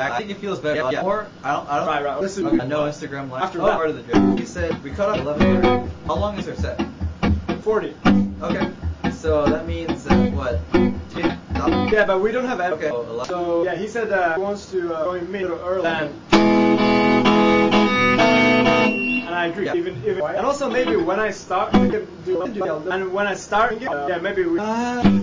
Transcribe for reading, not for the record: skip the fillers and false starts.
I think it feels better. Yeah. Or I don't. Right. Listen. Okay. No Instagram live. After part of the gym. We said we cut off 11:30. How long is our set? 40. Okay. So that means what? Yeah, but we don't have. Okay. So yeah, he said he wants to go in mid or early. And I agree. Yeah. Even and also maybe when I start, we can do and when I start, maybe we.